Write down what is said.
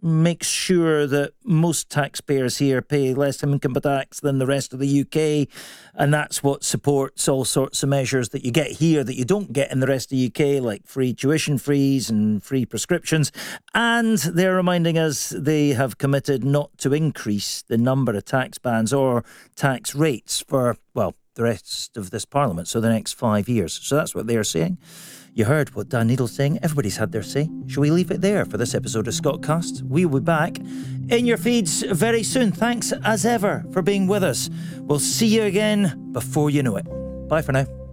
makes sure that most taxpayers here pay less income tax than the rest of the UK, and that's what supports all sorts of measures that you get here that you don't get in the rest of the UK, like free tuition fees and free prescriptions. And they're reminding us they have committed not to increase the number of tax bands or tax rates for, well, the rest of this Parliament, so the next 5 years. So that's what they're saying. You heard what Dan Needle's saying. Everybody's had their say. Shall we leave it there for this episode of Scottcast? We will be back in your feeds very soon. Thanks, as ever, for being with us. We'll see you again before you know it. Bye for now.